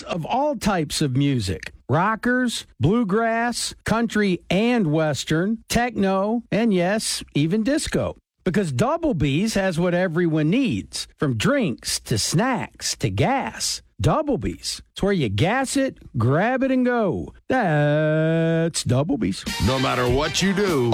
of all types of music. Rockers, bluegrass, country and western, techno, and yes, even disco. Because Double B's has what everyone needs, from drinks to snacks to gas. Double B's. It's where you gas it, grab it, and go. That's Double B's. No matter what you do.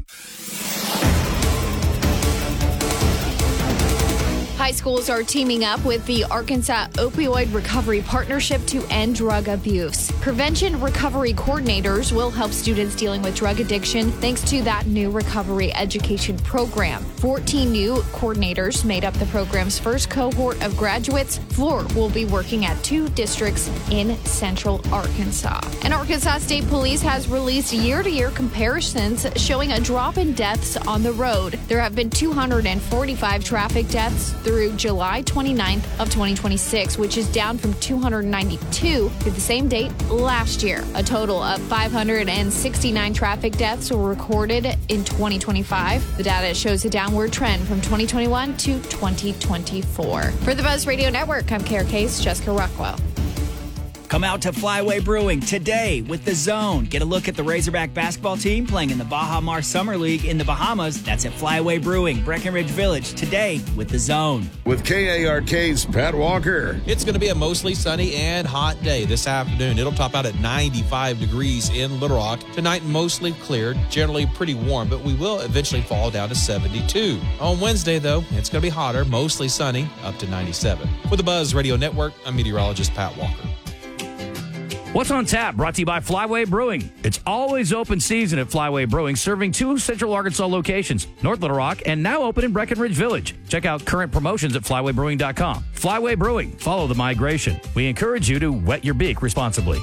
High schools are teaming up with the Arkansas Opioid Recovery Partnership to end drug abuse. Prevention recovery coordinators will help students dealing with drug addiction thanks to that new recovery education program. 14 new coordinators made up the program's first cohort of graduates. Floor will be working at 2 districts in central Arkansas. And Arkansas State Police has released year-to-year comparisons showing a drop in deaths on the road. There have been 245 traffic deaths through July 29th of 2026, which is down from 292 through the same date last year. A total of 569 traffic deaths were recorded in 2025. The data shows a downward trend from 2021 to 2024. For the Buzz Radio Network, I'm KRK's Jessica Rockwell. Come out to Flyway Brewing today with The Zone. Get a look at the Razorback basketball team playing in the Baja Mar Summer League in the Bahamas. That's at Flyway Brewing, Breckenridge Village, today with The Zone. With KARK's Pat Walker. It's going to be a mostly sunny and hot day this afternoon. It'll top out at 95 degrees in Little Rock. Tonight, mostly clear, generally pretty warm, but we will eventually fall down to 72. On Wednesday, though, it's going to be hotter, mostly sunny, up to 97. For the Buzz Radio Network, I'm meteorologist Pat Walker. What's on tap? Brought to you by Flyway Brewing. It's always open season at Flyway Brewing, serving 2 Central Arkansas locations, North Little Rock, and now open in Breckenridge Village. Check out current promotions at flywaybrewing.com. Flyway Brewing. Follow the migration. We encourage you to wet your beak responsibly.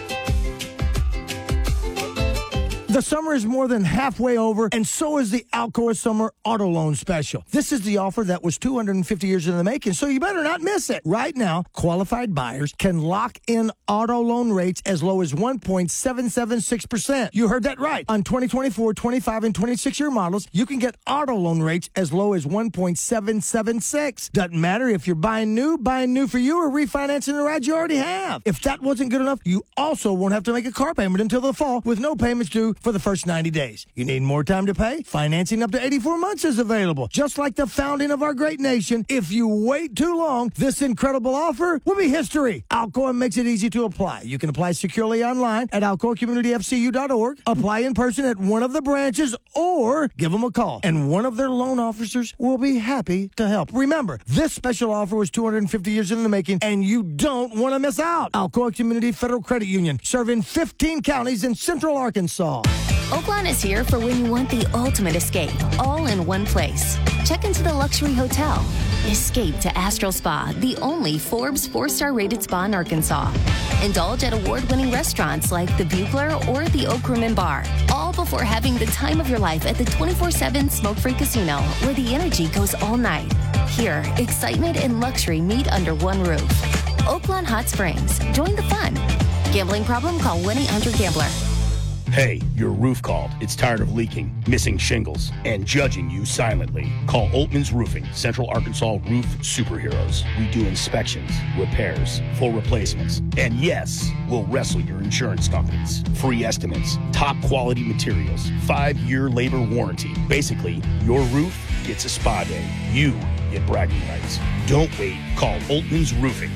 The summer is more than halfway over, and so is the Alcoa Summer Auto Loan Special. This is the offer that was 250 years in the making, so you better not miss it. Right now, qualified buyers can lock in auto loan rates as low as 1.776%. You heard that right. On 2024, 25, and 26-year models, you can get auto loan rates as low as 1.776. Doesn't matter if you're buying new for you, or refinancing the ride you already have. If that wasn't good enough, you also won't have to make a car payment until the fall with no payments due for the first 90 days. You need more time to pay? Financing up to 84 months is available. Just like the founding of our great nation, if you wait too long, this incredible offer will be history. Alcoa makes it easy to apply. You can apply securely online at alcoacommunityfcu.org, apply in person at one of the branches, or give them a call, and one of their loan officers will be happy to help. Remember, this special offer was 250 years in the making, and you don't want to miss out. Alcoa Community Federal Credit Union, serving 15 counties in Central Arkansas. Oaklawn is here for when you want the ultimate escape, all in one place. Check into the luxury hotel. Escape to Astral Spa, the only Forbes 4-star rated spa in Arkansas. Indulge at award-winning restaurants like the Bugler or the Oak Room and Bar, all before having the time of your life at the 24/7 smoke-free casino, where the energy goes all night. Here, excitement and luxury meet under one roof. Oaklawn Hot Springs. Join the fun. Gambling problem? Call 1-800-GAMBLER. Hey, your roof called. It's tired of leaking, missing shingles, and judging you silently. Call Oltman's Roofing, Central Arkansas roof superheroes. We do inspections, repairs, full replacements, and yes, we'll wrestle your insurance companies. Free estimates, top quality materials, 5-year labor warranty. Basically, your roof gets a spa day. You get bragging rights. Don't wait. Call Oltman's Roofing,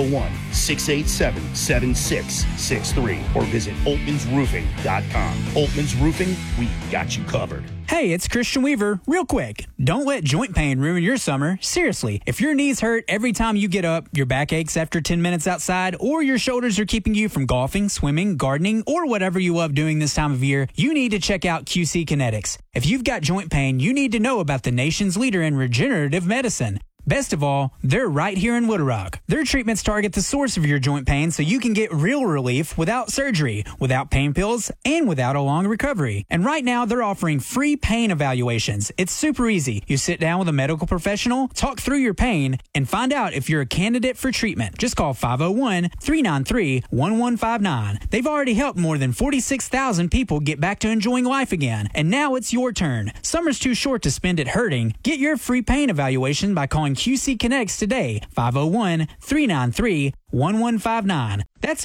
501-687-7663, or visit oltmansroofing.com. Oltman's Roofing, we got you covered. Hey, it's Christian Weaver. Real quick, don't let joint pain ruin your summer. Seriously, if your knees hurt every time you get up, your back aches after 10 minutes outside, or your shoulders are keeping you from golfing, swimming, gardening, or whatever you love doing this time of year, you need to check out QC Kinetics. If you've got joint pain, you need to know about the nation's leader in regenerative medicine. Best of all, they're right here in Little Rock. Their treatments target the source of your joint pain so you can get real relief without surgery, without pain pills, and without a long recovery. And right now, they're offering free pain evaluations. It's super easy. You sit down with a medical professional, talk through your pain, and find out if you're a candidate for treatment. Just call 501-393-1159. They've already helped more than 46,000 people get back to enjoying life again. And now it's your turn. Summer's too short to spend it hurting. Get your free pain evaluation by calling QC Connects today, 501-393-1159. That's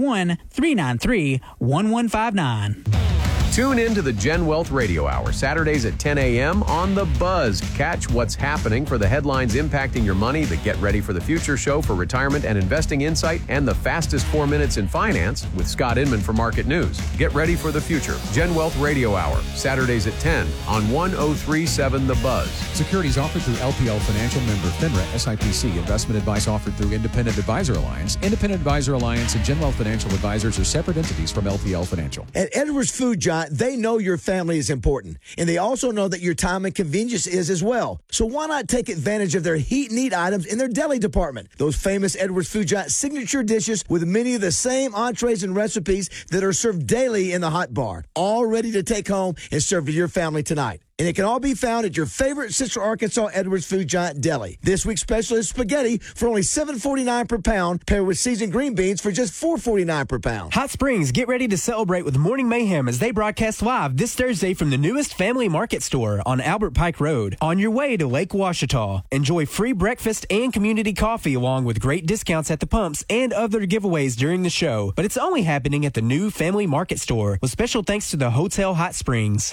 501-393-1159. Tune in to the Gen Wealth Radio Hour, Saturdays at 10 a.m. on The Buzz. Catch what's happening for the headlines impacting your money, the Get Ready for the Future show for retirement and investing insight, and the fastest 4 minutes in finance with Scott Inman for Market News. Get ready for the future. Gen Wealth Radio Hour, Saturdays at 10 on 103.7 The Buzz. Securities offered through LPL Financial, member FINRA, SIPC. Investment advice offered through Independent Advisor Alliance. Independent Advisor Alliance and Gen Wealth Financial Advisors are separate entities from LPL Financial. At Edwards Food Giant, they know your family is important, and they also know that your time and convenience is as well. So why not take advantage of their heat and eat items in their deli department? Those famous Edwards Food Giant signature dishes with many of the same entrees and recipes that are served daily in the hot bar, all ready to take home and serve to your family tonight. And it can all be found at your favorite Central Arkansas Edwards Food Giant deli. This week's special is spaghetti for only $7.49 per pound, paired with seasoned green beans for just $4.49 per pound. Hot Springs, get ready to celebrate with Morning Mayhem as they broadcast live this Thursday from the newest Family Market store on Albert Pike Road. On your way to Lake Ouachita, enjoy free breakfast and community coffee along with great discounts at the pumps and other giveaways during the show. But it's only happening at the new Family Market store with special thanks to the Hotel Hot Springs.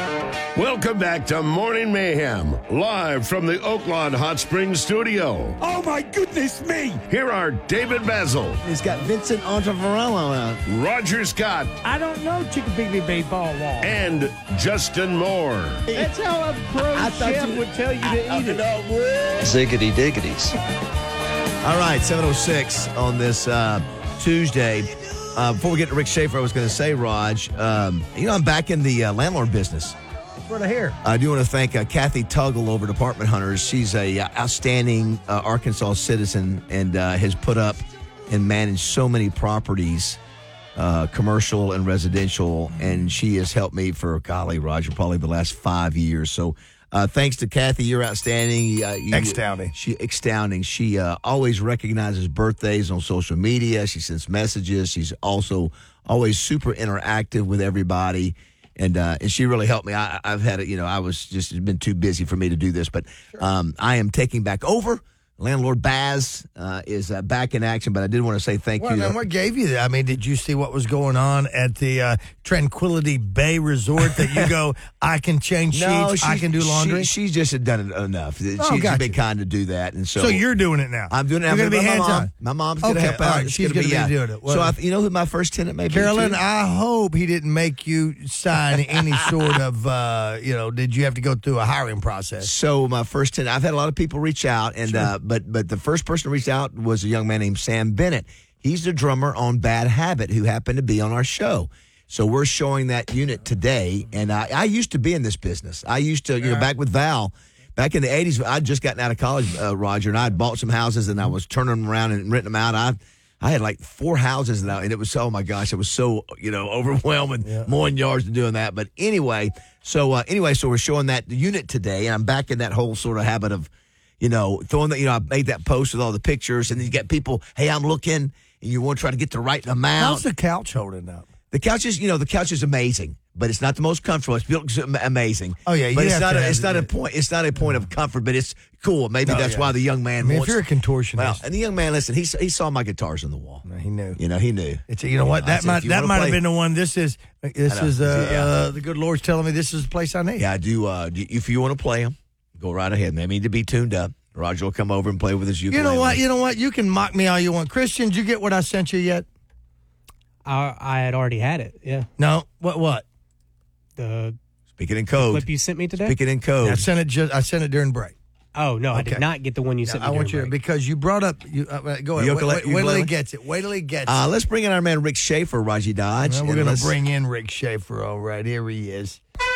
Welcome back to Morning Mayhem, live from the Oaklawn Hot Springs studio. Oh, my goodness me. Here are David Basil. He's got Vincent Ontavarello out. Roger Scott. I don't know Chickabiddy Baseball Wall. And Justin Moore. That's how a pro chef would tell you to eat it. Ziggity diggities. All right, 7:06 on this Tuesday. Before we get to Rick Schaefer, I was going to say, Raj, I'm back in the landlord business. What I hear. I do want to thank Kathy Tuggle over at Apartment Hunters. She's a outstanding Arkansas citizen and has put up and managed so many properties, commercial and residential, and she has helped me for, golly, Roger, probably the last 5 years. So thanks to Kathy, you're outstanding. Astounding. She always recognizes birthdays on social media. She sends messages. She's also always super interactive with everybody. And she really helped me. I've had it, I was just, it's been too busy for me to do this, but I am taking back over. Landlord Baz is back in action, but I did want to say thank you. Man, what gave you that? I mean, did you see what was going on at the Tranquility Bay Resort that you go, I can change sheets, I can do laundry? She's just done it enough. She's been kind to do that. And so you're doing it now? I'm doing it. You're going to be hands-on? My mom's going to help out. Right, she's going to be doing it. Well, so you know who my first tenant may be? Carolyn, I hope he didn't make you sign any sort of, did you have to go through a hiring process? So my first tenant, I've had a lot of people reach out, and but the first person to reach out was a young man named Sam Bennett. He's the drummer on Bad Habit who happened to be on our show. So we're showing that unit today, and I used to be in this business. I used to, back with Val, back in the 80s, I'd just gotten out of college, Roger, and I'd bought some houses, and I was turning them around and renting them out. I had like 4 houses now, and it was, oh my gosh, it was so, overwhelming, mowing yards and doing that. But anyway, so we're showing that unit today, and I'm back in that whole sort of habit of, throwing that, I made that post with all the pictures, and then you get people, hey, I'm looking, and you want to try to get the right amount. How's the couch holding up? The couch is, the couch is amazing, but it's not the most comfortable. It's built amazing. Oh yeah, but it's not a point of comfort, but it's cool. Maybe that's why the young man. If you're a contortionist, well, and the young man, listen, he saw my guitars on the wall. He knew. He knew. It's what that might have been the one. This is the good Lord's telling me this is the place I need. Yeah, I do. If you want to play them, go right ahead. They need to be tuned up. Roger will come over and play with his ukulele. You know what? You can mock me all you want. Christian, did you get what I sent you yet? I had already had it. Yeah. No. What? The Speaking in code. Clip you sent me today. Speaking in code. I sent it during break. Oh no, okay. I did not get the one you sent me. I want you because you brought up. Go ahead. Wait till he gets it. Wait till he gets it. Let's bring in our man Rick Schaefer, Raji Dodge. We're going to bring in Rick Schaefer. All right, here he is.